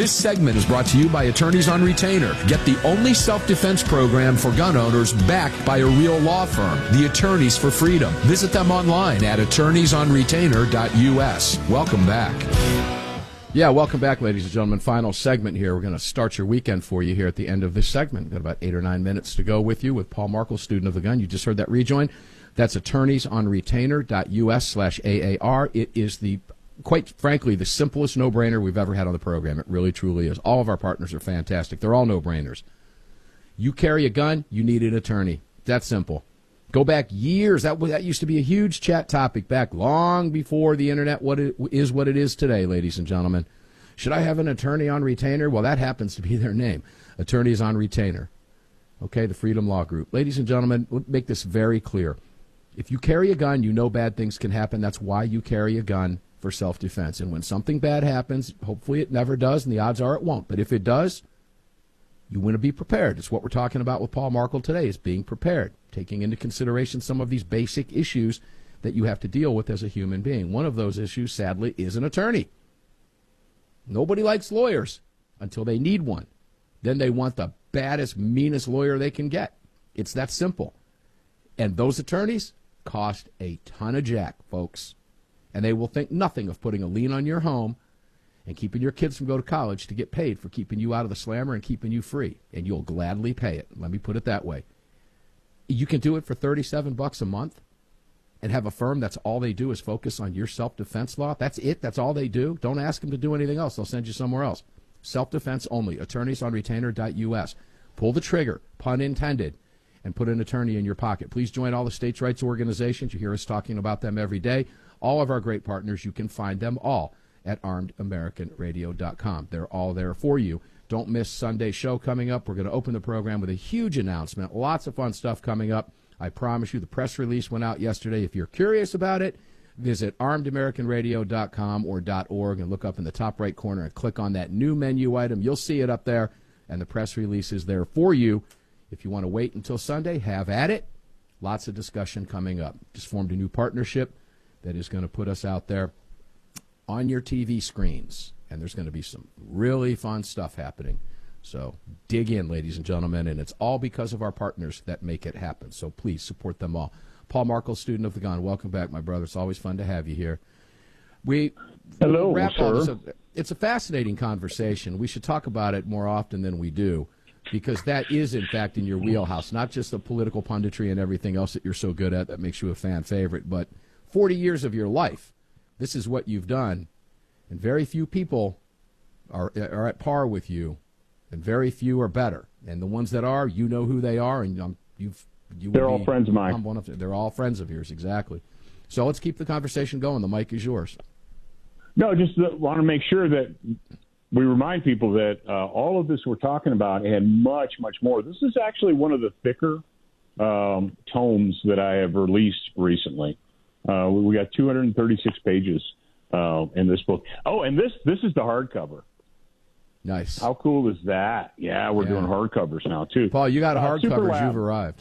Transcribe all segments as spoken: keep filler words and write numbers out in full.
This segment is brought to you by Attorneys on Retainer. Get the only self-defense program for gun owners backed by a real law firm, the Attorneys for Freedom. Visit them online at attorneys on retainer dot U S. Welcome back. Yeah, welcome back, ladies and gentlemen. Final segment here. We're going to start your weekend for you here at the end of this segment. We've got about eight or nine minutes to go with you with Paul Markel, student of the gun. You just heard that rejoin. That's attorneys on retainer dot U S slash A A R. It is the, quite frankly, the simplest no-brainer we've ever had on the program. It really, truly is. All of our partners are fantastic. They're all no-brainers. You carry a gun, you need an attorney. That's simple. Go back years. That that used to be a huge chat topic back long before the internet what it is what it is today, ladies and gentlemen. Should I have an attorney on retainer? Well, that happens to be their name. Attorneys on Retainer. Okay, the Freedom Law Group. Ladies and gentlemen, let's make this very clear. If you carry a gun, you know bad things can happen. That's why you carry a gun, for self-defense. And when something bad happens, hopefully it never does, and the odds are it won't. But if it does, you want to be prepared. It's what we're talking about with Paul Markel today, is being prepared, taking into consideration some of these basic issues that you have to deal with as a human being. One of those issues, sadly, is an attorney. Nobody likes lawyers until they need one. Then they want the baddest, meanest lawyer they can get. It's that simple. And those attorneys cost a ton of jack, folks. And they will think nothing of putting a lien on your home and keeping your kids from going to college to get paid for keeping you out of the slammer and keeping you free. And you'll gladly pay it. Let me put it that way. You can do it for thirty-seven bucks a month and have a firm that's all they do is focus on your self-defense law. That's it. That's all they do. Don't ask them to do anything else. They'll send you somewhere else. Self-defense only. attorneys on retainer dot U S. Pull the trigger, pun intended, and put an attorney in your pocket. Please join all the states' rights organizations. You hear us talking about them every day. All of our great partners, you can find them all at armed american radio dot com. They're all there for you. Don't miss Sunday's show coming up. We're going to open the program with a huge announcement. Lots of fun stuff coming up. I promise you, the press release went out yesterday. If you're curious about it, visit armed american radio dot com or .org and look up in the top right corner and click on that new menu item. You'll see it up there, and the press release is there for you. If you want to wait until Sunday, have at it. Lots of discussion coming up. Just formed a new partnership that is going to put us out there on your T V screens. And there's going to be some really fun stuff happening. So dig in, ladies and gentlemen, and it's all because of our partners that make it happen. So please support them all. Paul Markel, student of the gun, welcome back, my brother. It's always fun to have you here. We Hello, wrap sir. All this. It's a fascinating conversation. We should talk about it more often than we do, because that is, in fact, in your wheelhouse, not just the political punditry and everything else that you're so good at that makes you a fan favorite, but forty years of your life. This is what you've done, and very few people are are at par with you, and very few are better. And the ones that are, you know who they are, and um, you've you. They're all friends of mine. I'm one of them. They're all friends of yours, exactly. So let's keep the conversation going. The mic is yours. No, just want to make sure that we remind people that uh, all of this we're talking about and much, much more. This is actually one of the thicker um, tomes that I have released recently. Uh, we got two hundred thirty-six pages uh, in this book. Oh, and this this is the hardcover. Nice. How cool is that? Yeah, we're yeah. doing hardcovers now, too. Paul, you got uh, hardcovers. You've arrived.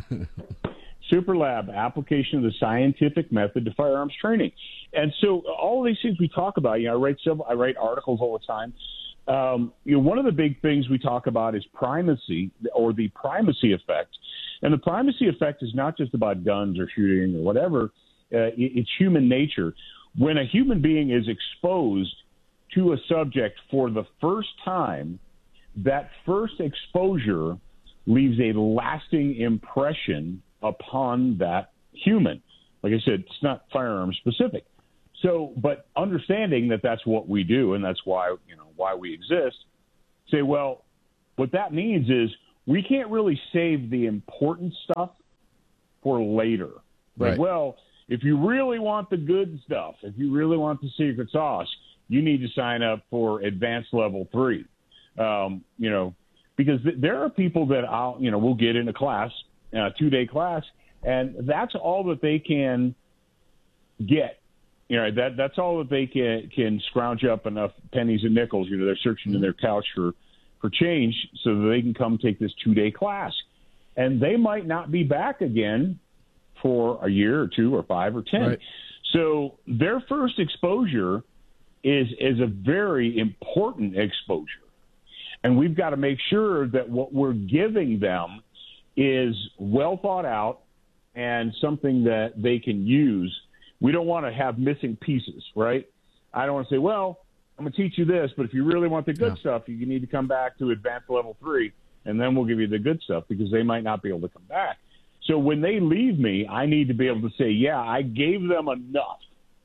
Superlab, application of the scientific method to firearms training. And so all of these things we talk about, you know, I write several, I write articles all the time. Um, you know, one of the big things we talk about is primacy, or the primacy effect. And the primacy effect is not just about guns or shooting or whatever. Uh, it, it's human nature. When a human being is exposed to a subject for the first time, that first exposure leaves a lasting impression upon that human. Like I said, it's not firearm specific. So, but understanding that that's what we do and that's why, you know, why we exist, say, well, what that means is we can't really save the important stuff for later. Like, right. well, if you really want the good stuff, if you really want the secret sauce, you need to sign up for advanced level three. Um, you know, because th- there are people that I'll, you know, we'll get in a class, a two-day class, and that's all that they can get. You know, that that's all that they can can scrounge up enough pennies and nickels. You know, they're searching mm-hmm. in their couch for, for change so that they can come take this two-day class. And they might not be back again for a year or two or five or ten. Right. So their first exposure is is a very important exposure. And we've got to make sure that what we're giving them is well thought out and something that they can use. We don't want to have missing pieces, right? I don't want to say, well, I'm going to teach you this, but if you really want the good yeah. stuff, you need to come back to advanced level three, and then we'll give you the good stuff, because they might not be able to come back. So when they leave me, I need to be able to say, yeah, I gave them enough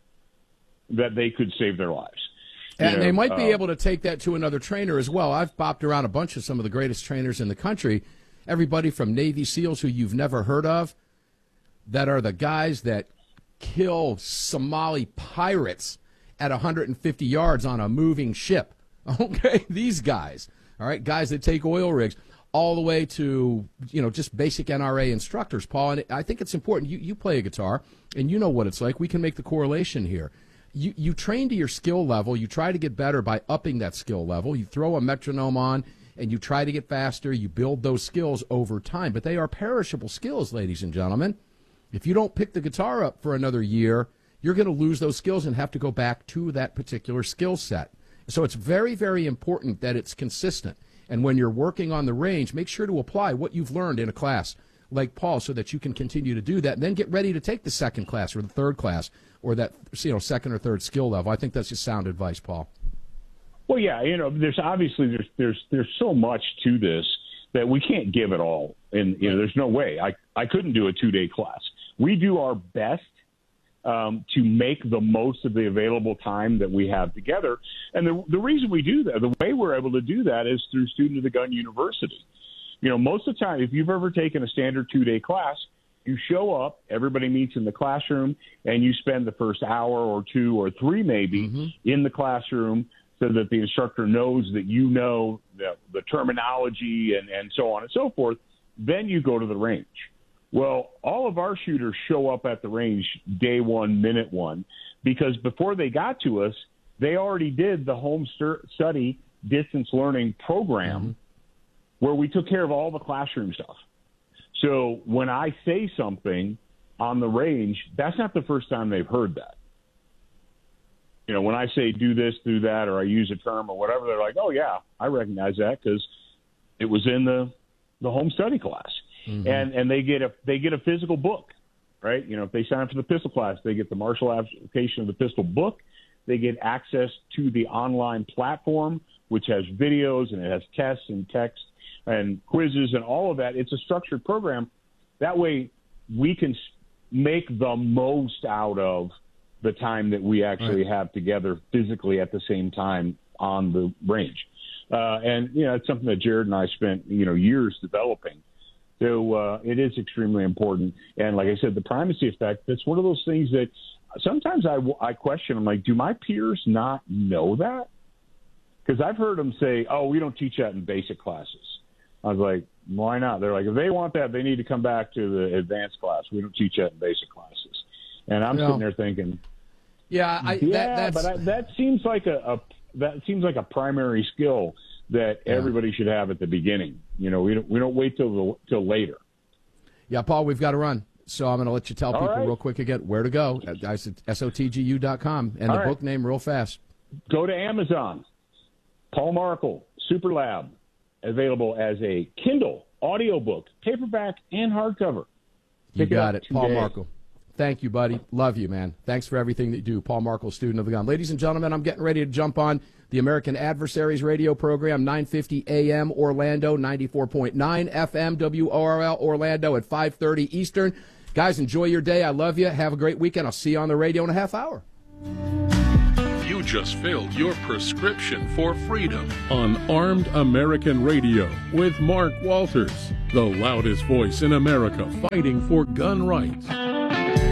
that they could save their lives. And you they know, might be uh, able to take that to another trainer as well. I've bopped around a bunch of some of the greatest trainers in the country, everybody from Navy SEALs who you've never heard of, that are the guys that kill Somali pirates at one hundred fifty yards on a moving ship. Okay, these guys, all right, guys that take oil rigs, all the way to, you know, just basic N R A instructors, Paul. And I think it's important. You, you play a guitar, and you know what it's like. We can make the correlation here. You, you train to your skill level. You try to get better by upping that skill level. You throw a metronome on, and you try to get faster. You build those skills over time. But they are perishable skills, ladies and gentlemen. If you don't pick the guitar up for another year, you're going to lose those skills and have to go back to that particular skill set. So it's very, very important that it's consistent. And when you're working on the range, make sure to apply what you've learned in a class like Paul, so that you can continue to do that, and then get ready to take the second class or the third class or that, you know, second or third skill level. I think that's just sound advice, Paul. Well, yeah, you know, there's obviously there's there's there's so much to this that we can't give it all, and you know, there's no way I I couldn't do a two day class. We do our best um, to make the most of the available time that we have together, and the the reason we do that, the way we're able to do that, is through Student of the Gun University. You know, most of the time, if you've ever taken a standard two-day class, you show up, everybody meets in the classroom, and you spend the first hour or two or three maybe mm-hmm. in the classroom, so that the instructor knows that you know the, the terminology and, and so on and so forth. Then you go to the range. Well, all of our shooters show up at the range day one, minute one, because before they got to us, they already did the home study distance learning program mm-hmm. where we took care of all the classroom stuff. So when I say something on the range, that's not the first time they've heard that. You know, when I say do this, do that, or I use a term or whatever, they're like, oh, yeah, I recognize that because it was in the, the home study class. Mm-hmm. And and they get a they get a physical book, right? You know, if they sign up for the pistol class, they get the martial application of the pistol book. They get access to the online platform, which has videos and it has tests and text and quizzes and all of that. It's a structured program. That way we can make the most out of the time that we actually right. have together physically at the same time on the range. Uh, and, you know, it's something that Jared and I spent, you know, years developing. So uh, it is extremely important. And like I said, the primacy effect, that's one of those things that sometimes I, I question. I'm like, do my peers not know that? Because I've heard them say, oh, we don't teach that in basic classes. I was like, why not? They're like, if they want that, they need to come back to the advanced class. We don't teach that in basic classes. And I'm no. sitting there thinking, yeah, I, yeah, that, but I, that seems like a, a that seems like a primary skill that yeah. everybody should have at the beginning. You know, we don't we don't wait till the, till later. Yeah, Paul, we've got to run. So I'm going to let you tell All people right. real quick again where to go. S O T G U dot com and All the right. book name real fast. Go to Amazon. Paul Markel, Super Lab, available as a Kindle audiobook, paperback, and hardcover. You Pick got it, it, Paul today. Markel. Thank you, buddy. Love you, man. Thanks for everything that you do. Paul Markel, Student of the Gun. Ladies and gentlemen, I'm getting ready to jump on the American Adversaries radio program, nine fifty A M Orlando, ninety-four point nine F M W O R L Orlando at five thirty Eastern. Guys, enjoy your day. I love you. Have a great weekend. I'll see you on the radio in a half hour. You just filled your prescription for freedom on Armed American Radio with Mark Walters, the loudest voice in America fighting for gun rights.